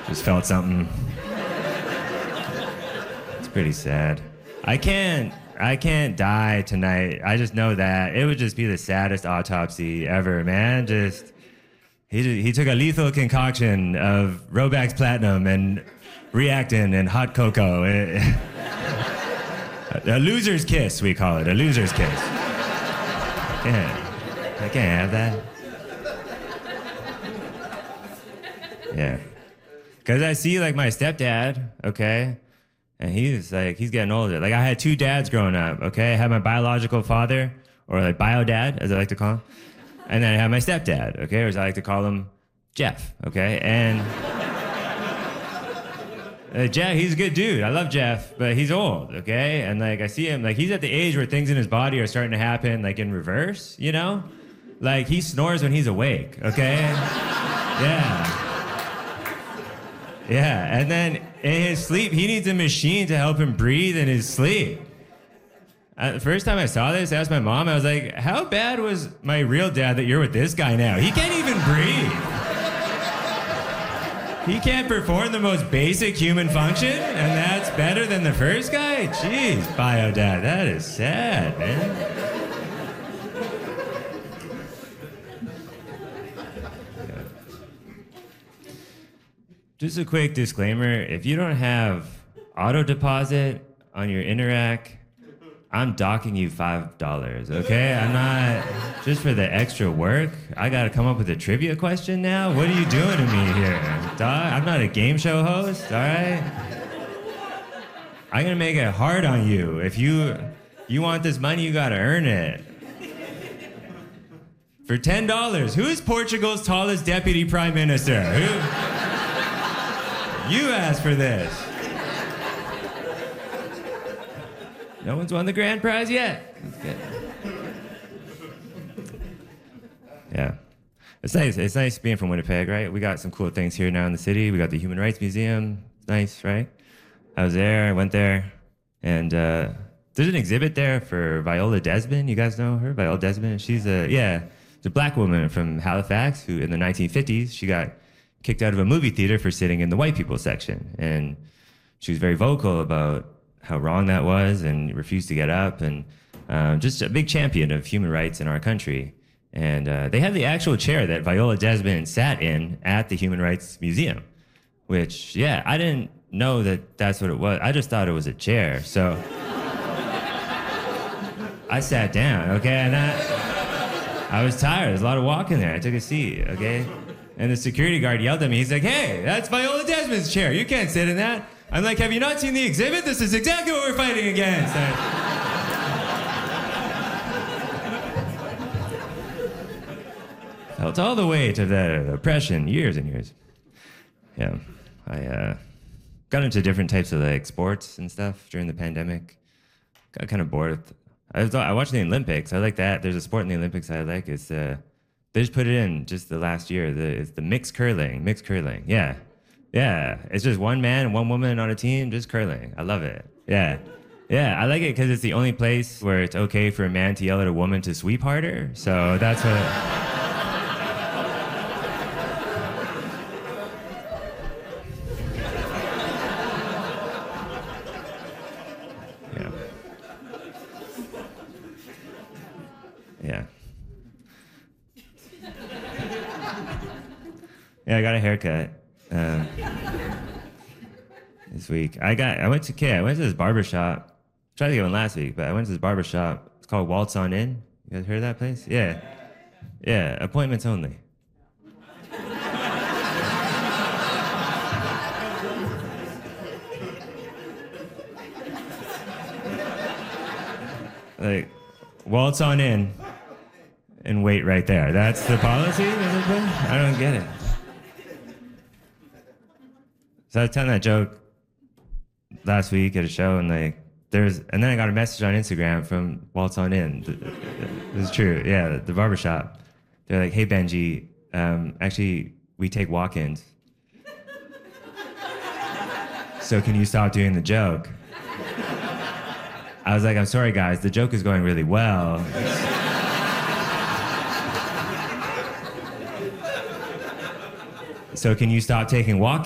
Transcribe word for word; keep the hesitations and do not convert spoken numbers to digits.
Just felt something. It's pretty sad. I can't, I can't die tonight. I just know that. It would just be the saddest autopsy ever, man. Just, he, he took a lethal concoction of Robax Platinum and Reactin and hot cocoa. A loser's kiss, we call it. A loser's kiss. Can't, I can't have that. Yeah. Because I see, like, my stepdad, okay? And he's, like, he's getting older. Like, I had two dads growing up, okay? I had my biological father, or, like, bio-dad, as I like to call him. And then I had my stepdad, okay? Or as I like to call him, Jeff, okay? And uh, Jeff, he's a good dude. I love Jeff, but he's old, okay? And, like, I see him, like, he's at the age where things in his body are starting to happen, like, in reverse, you know? Like, he snores when he's awake, okay? Yeah. Yeah, and then in his sleep, he needs a machine to help him breathe in his sleep. Uh, the first time I saw this, I asked my mom, I was like, how bad was my real dad that you're with this guy now? He can't even breathe. He can't perform the most basic human function, and that's better than the first guy? Jeez, bio dad, that is sad, man. Just a quick disclaimer, if you don't have auto deposit on your Interac, I'm docking you five dollars, okay? I'm not, just for the extra work, I gotta come up with a trivia question now? What are you doing to me here, dog? I'm not a game show host, all right? I'm gonna make it hard on you. If you, you want this money, you gotta earn it. For ten dollars, who is Portugal's tallest deputy prime minister? Who? You asked for this. No one's won the grand prize yet. That's good. Yeah. It's nice. It's nice being from Winnipeg, right? We got some cool things here now in the city. We got the Human Rights Museum. It's nice, right? I was there. I went there. And uh, there's an exhibit there for Viola Desmond. You guys know her? Viola Desmond? She's a, yeah, she's a black woman from Halifax who in the nineteen fifties, she got kicked out of a movie theater for sitting in the white people section. And she was very vocal about how wrong that was and refused to get up, and uh, just a big champion of human rights in our country. And uh, they have the actual chair that Viola Desmond sat in at the Human Rights Museum, which, yeah, I didn't know that that's what it was. I just thought it was a chair. So I sat down, okay, and I, I was tired. There's a lot of walking there. I took a seat, okay? And the security guard yelled at me. He's like, hey, that's Viola Desmond's chair. You can't sit in that. I'm like, have you not seen the exhibit? This is exactly what we're fighting against. Felt all the weight of that oppression, years and years. Yeah, I uh, got into different types of like sports and stuff during the pandemic. Got kind of bored. With, I, was, I watched the Olympics. I like that. There's a sport in the Olympics I like. It's uh, they just put it in just the last year. The, it's the mixed curling. Mixed curling. Yeah. Yeah. It's just one man and one woman on a team just curling. I love it. Yeah. Yeah. I like it because it's the only place where it's okay for a man to yell at a woman to sweep harder. So that's what... yeah. Yeah. Yeah, I got a haircut uh, this week. I got. I went to. Okay, I went to this barber shop. Tried to get one last week, but I went to this barber shop. It's called Waltz On In. You guys heard of that place? Yeah, yeah. Appointments only. Like, waltz on in and wait right there. That's the policy? I don't get it. So I was telling that joke last week at a show, and like, there's, and then I got a message on Instagram from Waltz On In. This is true, yeah, the barbershop. They're like, hey Benji, um, actually, we take walk-ins. So can you stop doing the joke? I was like, I'm sorry guys, the joke is going really well. So can you stop taking walk